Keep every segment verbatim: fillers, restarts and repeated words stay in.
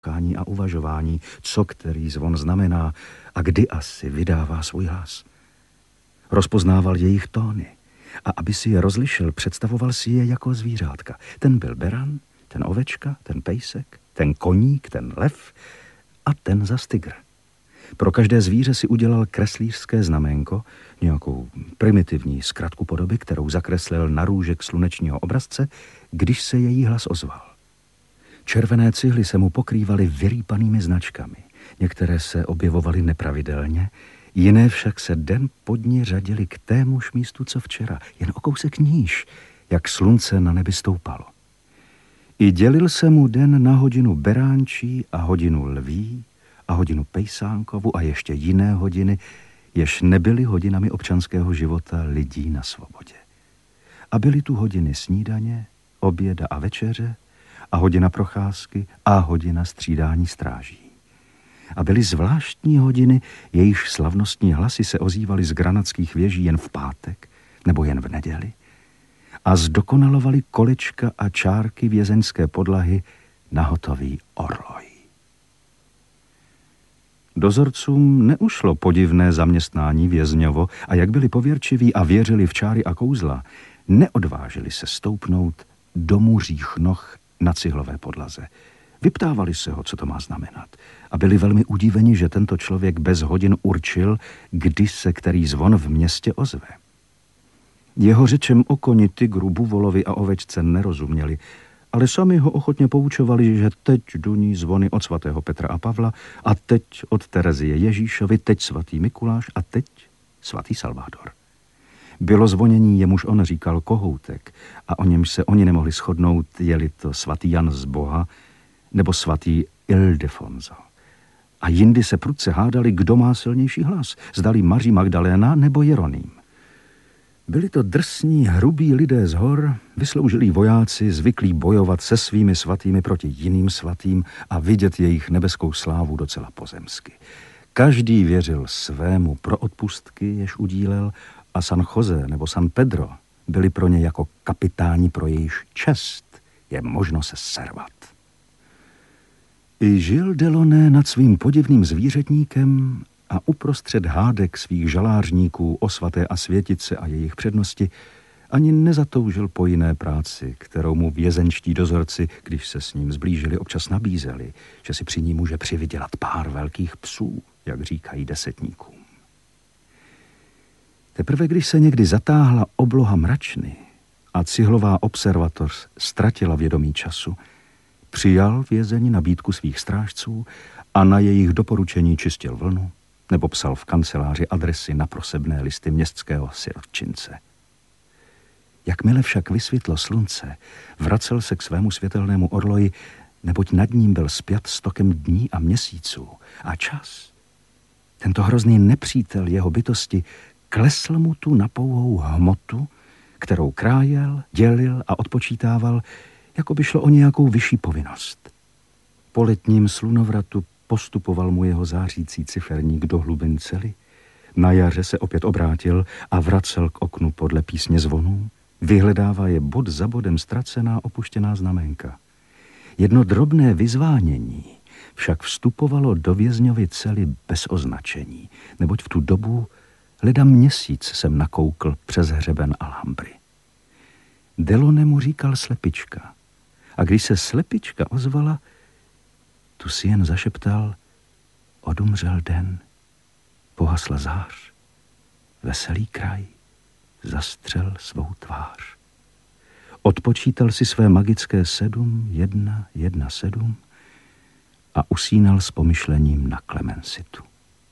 kání a uvažování, co který zvon znamená a kdy asi vydává svůj hlas. Rozpoznával jejich tóny a aby si je rozlišil, představoval si je jako zvířátka. Ten byl beran, ten ovečka, ten pejsek, ten koník, ten lev a ten zas tygr. Pro každé zvíře si udělal kreslířské znaménko, nějakou primitivní zkratku podoby, kterou zakreslil na růžek slunečního obrazce, když se její hlas ozval. Červené cihly se mu pokrývaly vyrýpanými značkami. Některé se objevovaly nepravidelně, jiné však se den pod ní řadily k témuž místu, co včera, jen o kousek níž, jak slunce na nebi stoupalo. I dělil se mu den na hodinu beránčí a hodinu lví a hodinu pejsánkovu a ještě jiné hodiny, jež nebyly hodinami občanského života lidí na svobodě. A byly tu hodiny snídaně, oběda a večeře, a hodina procházky a hodina střídání stráží. A byly zvláštní hodiny, jejichž slavnostní hlasy se ozývaly z granatských věží jen v pátek nebo jen v neděli a zdokonalovali kolečka a čárky vězeňské podlahy na hotový orloj. Dozorcům neušlo podivné zaměstnání vězňovo a jak byli pověrčiví a věřili v čáry a kouzla, neodvážili se stoupnout do muřích noh na cihlové podlaze. Vyptávali se ho, co to má znamenat, a byli velmi udiveni, že tento člověk bez hodin určil, kdy se který zvon v městě ozve. Jeho řečem o koni, tygru, buvolovi a ovečce nerozuměli, ale sami ho ochotně poučovali, že teď duní zvony od svatého Petra a Pavla a teď od Terezie Ježíšovi, teď svatý Mikuláš a teď svatý Salvador. Bylo zvonění, jemuž on říkal kohoutek a o němž se oni nemohli shodnout, jeli to svatý Jan z Boha nebo svatý Ildefonso. A jindy se prudce hádali, kdo má silnější hlas, zdali Maří Magdaléna nebo Jeroným. Byli to drsní, hrubí lidé z hor, vysloužilí vojáci, zvyklí bojovat se svými svatými proti jiným svatým a vidět jejich nebeskou slávu docela pozemsky. Každý věřil svému pro odpustky, jež udílel, a San Jose nebo San Pedro byli pro ně jako kapitáni, pro jejíž čest je možno se servat. I žil Delaunay nad svým podivným zvířetníkem a uprostřed hádek svých žalářníků o svaté a světice a jejich přednosti ani nezatoužil po jiné práci, kterou mu vězenští dozorci, když se s ním zblížili, občas nabízeli, že si při ní může přivydělat pár velkých psů, jak říkají desetníkům. Teprve když se někdy zatáhla obloha mračny a cihlová observatoř ztratila vědomí času, přijal vězeň nabídku svých strážců a na jejich doporučení čistil vlnu nebo psal v kanceláři adresy na prosebné listy městského sirotčince. Jakmile však vysvětlo slunce, vracel se k svému světelnému orloji, neboť nad ním byl spjat stokem dní a měsíců a čas. Tento hrozný nepřítel jeho bytosti klesl mu tu na pouhou hmotu, kterou krájel, dělil a odpočítával, jako by šlo o nějakou vyšší povinnost. Po letním slunovratu postupoval mu jeho zářící ciferník do hlubin cely, na jaře se opět obrátil a vracel k oknu podle písně zvonů, vyhledává je bod za bodem ztracená opuštěná znaménka. Jedno drobné vyzvánění však vstupovalo do vězňovy cely bez označení, neboť v tu dobu leda měsíc jsem nakoukl přes hřeben Alhambry. Delaunay mu říkal slepička. A když se slepička ozvala, tu si jen zašeptal: odumřel den, pohasla zář, veselý kraj zastřel svou tvář. Odpočítal si své magické sedm, jedna, jedna, sedm a usínal s pomyšlením na Klemensitu.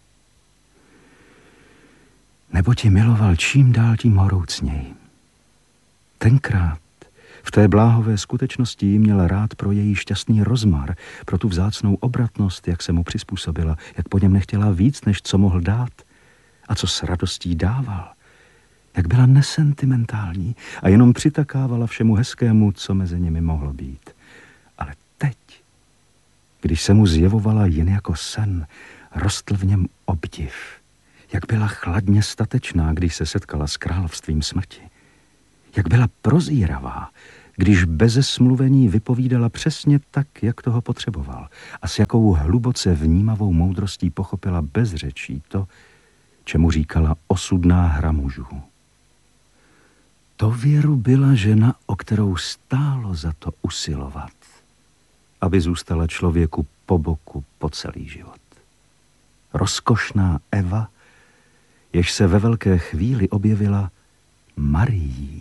Nebo ti miloval čím dál tím horoucněji. Tenkrát v té bláhové skutečnosti ji měl rád pro její šťastný rozmar, pro tu vzácnou obratnost, jak se mu přizpůsobila, jak po něm nechtěla víc, než co mohl dát a co s radostí dával, jak byla nesentimentální a jenom přitakávala všemu hezkému, co mezi nimi mohlo být. Ale teď, když se mu zjevovala jen jako sen, rostl v něm obdiv, jak byla chladně statečná, když se setkala s královstvím smrti. Jak byla prozíravá, když beze smluvení vypovídala přesně tak, jak toho potřeboval a s jakou hluboce vnímavou moudrostí pochopila bez řečí to, čemu říkala osudná hra mužů. To věru byla žena, o kterou stálo za to usilovat, aby zůstala člověku po boku po celý život. Rozkošná Eva, jež se ve velké chvíli objevila Marií.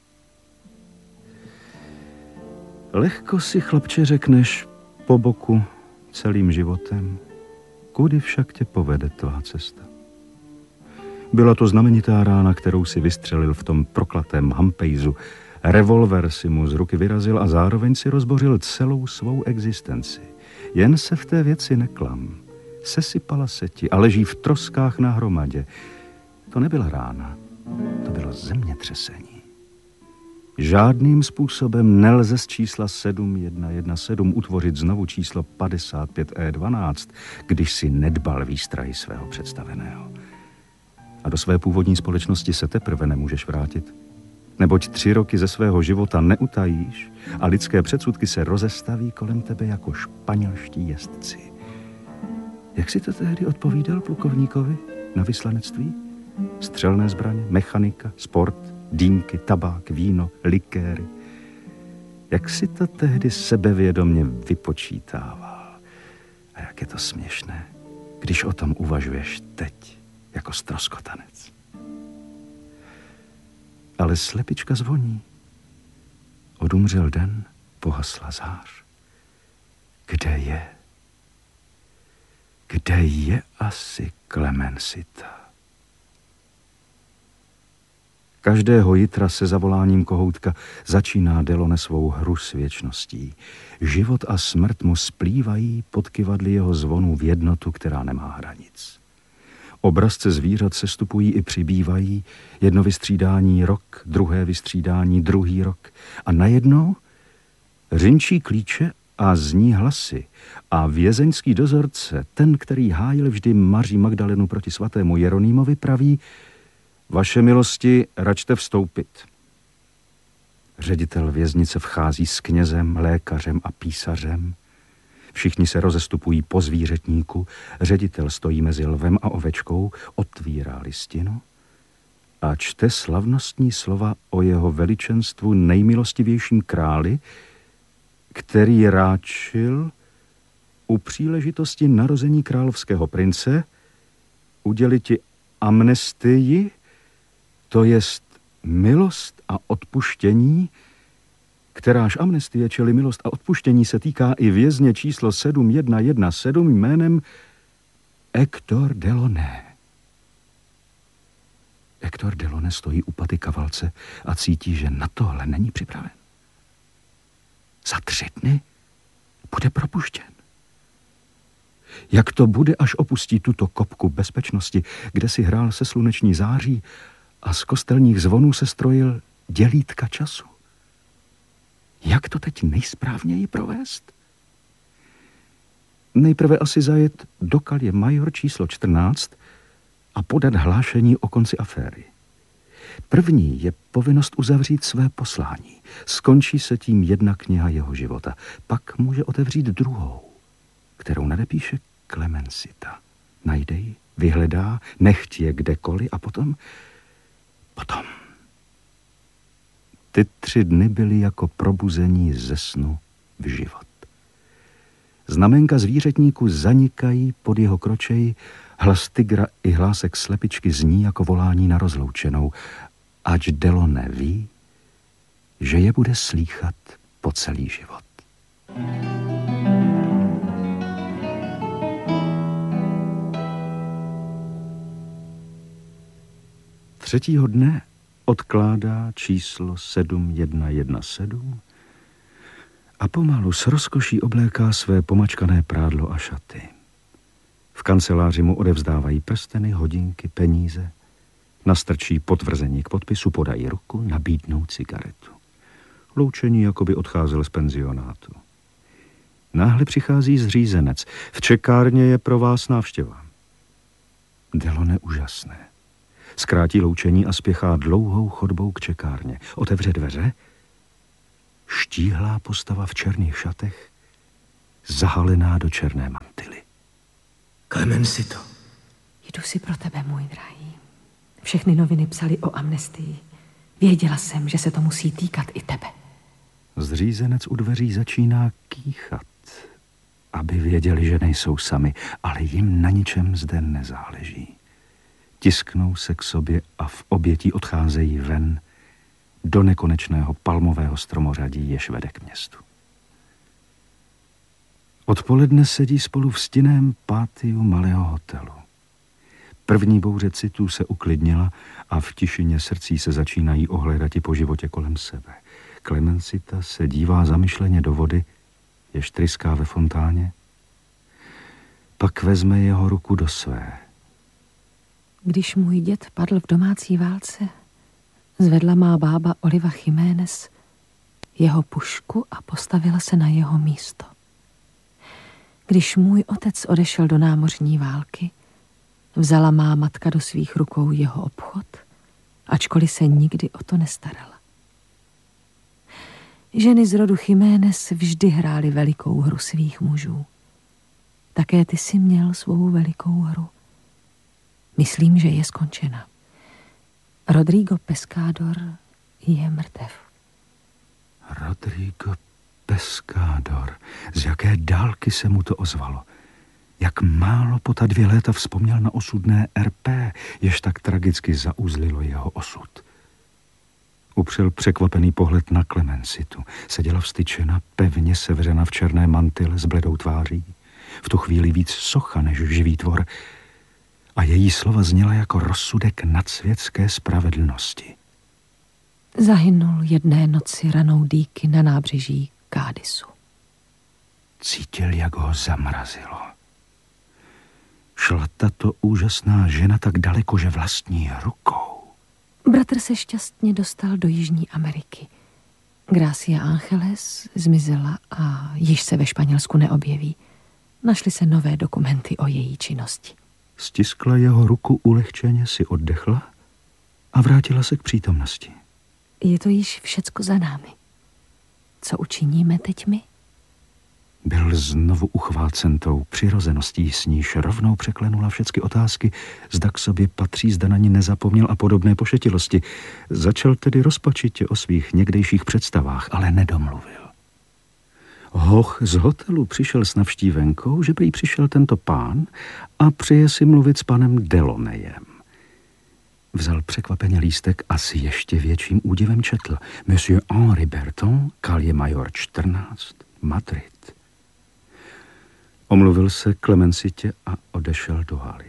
Lehko si, chlapče, řekneš po boku celým životem, kudy však tě povede tvá cesta. Byla to znamenitá rána, kterou si vystřelil v tom proklatém Hampejzu. Revolver si mu z ruky vyrazil a zároveň si rozbořil celou svou existenci. Jen se v té věci neklam. Sesypala se ti a leží v troskách na hromadě. To nebyla rána, to bylo zemětřesení. Žádným způsobem nelze z čísla sedm jedna jedna sedm utvořit znovu číslo padesát pět E dvanáct, když si nedbal výstrahy svého představeného. A do své původní společnosti se teprve nemůžeš vrátit. Neboť tři roky ze svého života neutajíš a lidské předsudky se rozestaví kolem tebe jako španělští jezdci. Jak si to tehdy odpovídal plukovníkovi na vyslanectví? Střelné zbraně, mechanika, sport, dýmky, tabák, víno, likéry. Jak si to tehdy sebevědomě vypočítával. A jak je to směšné, když o tom uvažuješ teď jako ztroskotanec. Ale slepička zvoní. Odumřel den, pohasla zář. Kde je? Kde je asi Clemencita? Každého jitra se zavoláním kohoutka začíná Delaunay svou hru s věčností. Život a smrt mu splývají pod kyvadly jeho zvonu v jednotu, která nemá hranic. Obrazce zvířat sestupují i přibývají, jedno vystřídání rok, druhé vystřídání druhý rok a najednou řinčí klíče a zní hlasy a vězeňský dozorce, ten, který hájil vždy Maří Magdalenu proti svatému Jeronýmovi, praví: vaše milosti, račte vstoupit. Ředitel věznice vchází s knězem, lékařem a písařem. Všichni se rozestupují po zvířetníku, ředitel stojí mezi lvem a ovečkou, otvírá listinu a čte slavnostní slova o jeho veličenstvu nejmilostivějším králi, který ráčil u příležitosti narození královského prince uděliti amnestii, to jest milost a odpuštění, kteráž amnestie, čili milost a odpuštění, se týká i vězně číslo sedm jedna jedna sedm jménem Hector Delaunay. Hector Delaunay stojí u paty kavalce a cítí, že na tohle není připraven. Za tři dny bude propuštěn. Jak to bude, až opustí tuto kopku bezpečnosti, kde si hrál se sluneční září a z kostelních zvonů se strojil dělítka času? Jak to teď nejsprávněji provést? Nejprve asi zajet do Kalje Major číslo čtrnáct a podat hlášení o konci aféry. První je povinnost uzavřít své poslání. Skončí se tím jedna kniha jeho života. Pak může otevřít druhou, kterou nadepíše Clemencita. Najde ji, vyhledá, nechť je kdekoliv a potom... Potom... Ty tři dny byly jako probuzení ze snu v život. Znamenka zvířetníku zanikají pod jeho kročeji, hlas tygra i hlásek slepičky zní jako volání na rozloučenou, ač Delaunay ví, že je bude slýchat po celý život. Třetího dne odkládá číslo sedm jedna jedna sedm a pomalu s rozkoší obléká své pomačkané prádlo a šaty. V kanceláři mu odevzdávají prsteny, hodinky, peníze, nastrčí potvrzení k podpisu, podají ruku, nabídnou cigaretu. Loučení, jako by odcházel z penzionátu. Náhle přichází zřízenec. V čekárně je pro vás návštěva. Delaunay úžasné. Zkrátí loučení a spěchá dlouhou chodbou k čekárně. Otevře dveře. štíhlá postava v černých šatech, zahalená do černé mantily. Clemensito. Jdu si pro tebe, můj drahý. Všechny noviny psaly o amnestii. Věděla jsem, že se to musí týkat i tebe. Zřízenec u dveří začíná kýchat, aby věděli, že nejsou sami, ale jim na ničem zde nezáleží. Tisknou se k sobě a v obětí odcházejí ven do nekonečného palmového stromořadí, jež vede k městu. Odpoledne sedí spolu v stinném pátiu malého hotelu. První bouře citů se uklidnila a v tišině srdcí se začínají ohledati po životě kolem sebe. Clemensita se dívá zamyšleně do vody, jež tryská ve fontáně, pak vezme jeho ruku do své. Když můj děd padl v domácí válce, zvedla má bába Oliva Jiménez jeho pušku a postavila se na jeho místo. Když můj otec odešel do námořní války, vzala má matka do svých rukou jeho obchod, ačkoliv se nikdy o to nestarala. Ženy z rodu Jiménez vždy hrály velikou hru svých mužů. Také ty jsi měl svou velikou hru. Myslím, že je skončena. Rodrigo Pescador je mrtev. Rodrigo Pescador. Z jaké dálky se mu to ozvalo. Jak málo po ta dvě léta vzpomněl na osudné er pé, jež tak tragicky zauzlilo jeho osud. Upřel překvapený pohled na Clemensitu. Seděla vstyčena, pevně sevřena v černé mantile s bledou tváří. V tu chvíli víc socha než živý tvor. A její slova zněla jako rozsudek nadsvětské spravedlnosti. Zahynul jedné noci ranou dýky na nábřeží Cádizu. Cítil, jak ho zamrazilo. Šla tato úžasná žena tak daleko, že vlastní rukou. Bratr se šťastně dostal do Jižní Ameriky. Gracia Angeles zmizela a již se ve Španělsku neobjeví. Našly se nové dokumenty o její činnosti. Stiskla jeho ruku ulehčeně, si oddechla a vrátila se k přítomnosti. Je to již všecko za námi. Co učiníme teď my? Byl znovu uchvácen tou přirozeností, s níž rovnou překlenula všechny otázky, zda k sobě patří, zda na ní nezapomněl a podobné pošetilosti. Začal tedy rozpačitě o svých někdejších představách, ale nedomluvil. Hoch z hotelu přišel s navštívenkou, že prý přišel tento pán a přeje si mluvit s panem Deloneyem. Vzal překvapeně lístek a s ještě větším údivem četl. Monsieur Henri Berton, Calle Major čtrnáct, Madrid. Omluvil se Clemensitě a odešel do haly.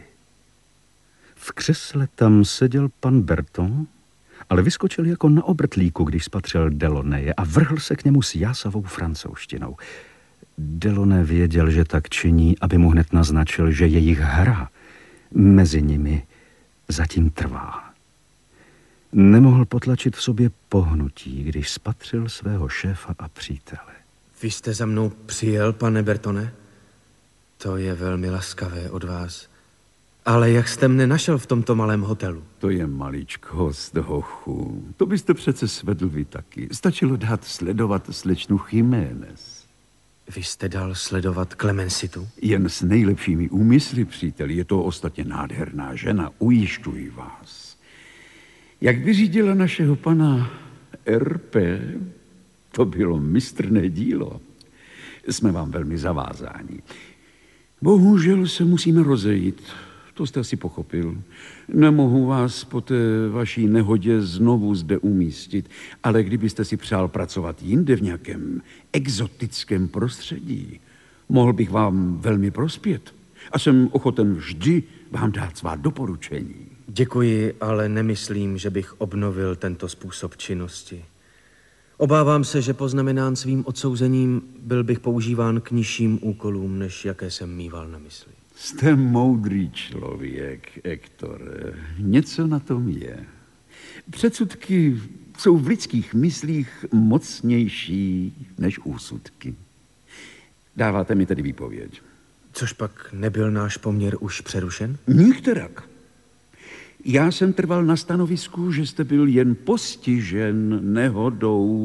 V křesle tam seděl pan Berton, ale vyskočil jako na obrtlíku, když spatřil Deloneye a vrhl se k němu s jásavou francouzštinou. Delaunay věděl, že tak činí, aby mu hned naznačil, že jejich hra mezi nimi zatím trvá. Nemohl potlačit v sobě pohnutí, když spatřil svého šéfa a přítele. Vy jste za mnou přijel, pane Bertone? To je velmi laskavé od vás. Ale jak jste mne našel v tomto malém hotelu? To je maličkost, hochu. To byste přece svedl vy taky. Stačilo dát sledovat slečnu Jiménez. Vy jste dal sledovat Clemensitu? Jen s nejlepšími úmysly, příteli. Je to ostatně nádherná žena, ujišťuji vás. Jak vyřídila našeho pana er pé, to bylo mistrné dílo. Jsme vám velmi zavázáni. Bohužel se musíme rozejít. To jste asi pochopil. Nemohu vás po té vaší nehodě znovu zde umístit, ale kdybyste si přál pracovat jinde v nějakém exotickém prostředí, mohl bych vám velmi prospět. A jsem ochoten vždy vám dát svá doporučení. Děkuji, ale nemyslím, že bych obnovil tento způsob činnosti. Obávám se, že poznamenán svým odsouzením byl bych používán k nižším úkolům, než jaké jsem mýval na mysli. Jste moudrý člověk, Hektore. Něco na tom je. Předsudky jsou v lidských myslích mocnější než úsudky. Dáváte mi tedy výpověď. Což pak nebyl náš poměr už přerušen? Nikterak. Já jsem trval na stanovisku, že jste byl jen postižen nehodou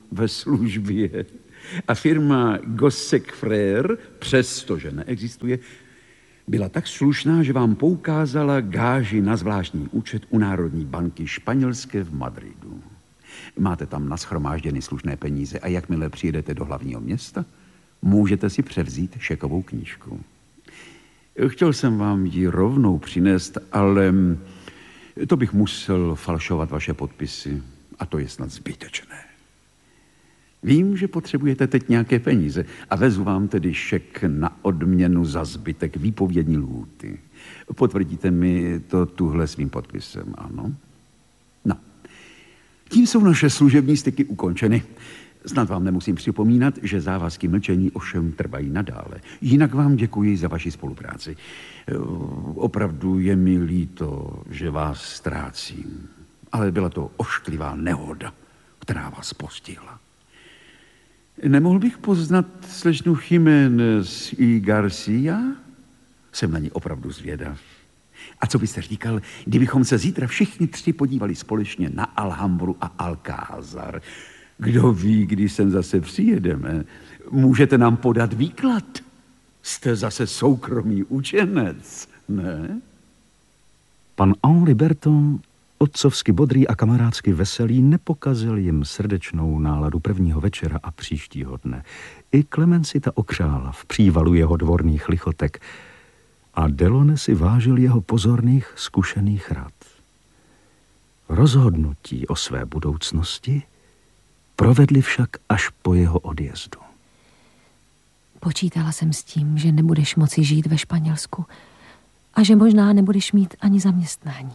ve službě. A firma Gossec Frère, přestože neexistuje, byla tak slušná, že vám poukázala gáži na zvláštní účet u Národní banky španělské v Madridu. Máte tam nashromážděny slušné peníze a jakmile přijedete do hlavního města, můžete si převzít šekovou knížku. Chtěl jsem vám ji rovnou přinést, ale to bych musel falšovat vaše podpisy a to je snad zbytečné. Vím, že potřebujete teď nějaké peníze a vezu vám tedy šek na odměnu za zbytek výpovědní lhůty. Potvrdíte mi to tuhle svým podpisem, ano? No, tím jsou naše služební styky ukončeny. Snad vám nemusím připomínat, že závazky mlčení ovšem trvají nadále. Jinak vám děkuji za vaši spolupráci. Opravdu je mi líto, že vás ztrácím, ale byla to ošklivá nehoda, která vás postihla. Nemohl bych poznat slečnu Jiménez y Garcia? Jsem na ní opravdu zvědav. A co byste říkal, kdybychom se zítra všichni tři podívali společně na Alhambru a Alcázar? Kdo ví, kdy sem zase přijedeme? Můžete nám podat výklad? Jste zase soukromý učenec, ne? Pan Henri Berton, otcovsky bodrý a kamarádsky veselý, nepokazil jim srdečnou náladu prvního večera a příštího dne. I Clemencita okřála v přívalu jeho dvorných lichotek a Delaunay si vážil jeho pozorných, zkušených rad. Rozhodnutí o své budoucnosti provedli však až po jeho odjezdu. Počítala jsem s tím, že nebudeš moci žít ve Španělsku a že možná nebudeš mít ani zaměstnání.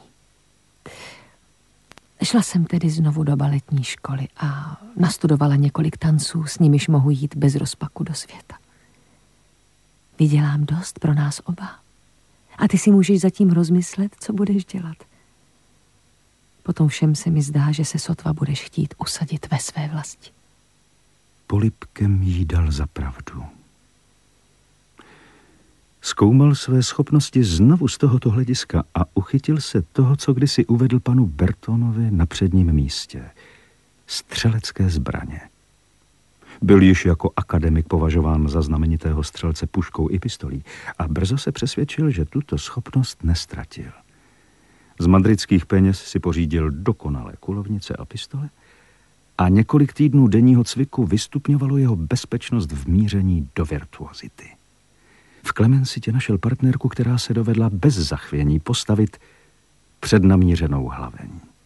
Šla jsem tedy znovu do baletní školy a nastudovala několik tanců, s nimiž mohu jít bez rozpaku do světa. Vydělám dost pro nás oba a ty si můžeš zatím rozmyslet, co budeš dělat. Potom všem se mi zdá, že se sotva budeš chtít usadit ve své vlasti. Polibkem jí dal za pravdu. Zkoumal své schopnosti znovu z tohoto hlediska a uchytil se toho, co kdysi uvedl panu Bertonovi na předním místě. Střelecké zbraně. Byl již jako akademik považován za znamenitého střelce puškou i pistolí a brzo se přesvědčil, že tuto schopnost nestratil. Z madridských peněz si pořídil dokonalé kulovnice a pistole a několik týdnů denního cviku vystupňovalo jeho bezpečnost v míření do virtuozity. V Clemencitě našel partnerku, která se dovedla bez zachvění postavit před namířenou hlaveň.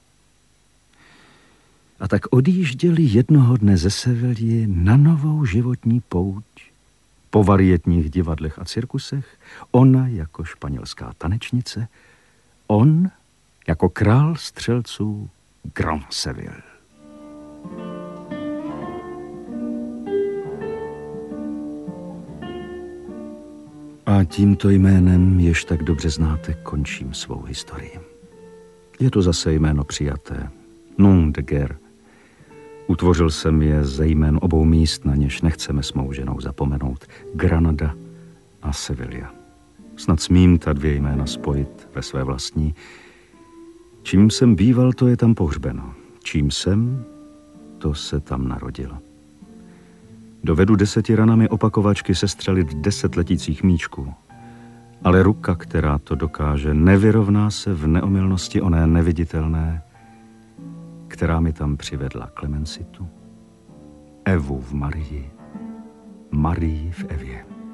A tak odjížděli jednoho dne ze Sevilly na novou životní pouť, po varietních divadlech a cirkusech, ona jako španělská tanečnice, on jako král střelců Grand Seville. A tímto jménem, jež tak dobře znáte, končím svou historii. Je to zase jméno přijaté. Nom de guerre. Utvořil jsem je ze jmén obou míst, na něž nechceme s mou ženou zapomenout. Granada a Sevilla. Snad smím ta dvě jména spojit ve své vlastní. Čím jsem býval, to je tam pohřbeno. Čím jsem, to se tam narodilo. Dovedu deseti ranami opakovačky sestřelit deset letících míčků. Ale ruka, která to dokáže, nevyrovná se v neomylnosti oné neviditelné, která mi tam přivedla Clemencitu, Evu v Marii, Marii v Evě.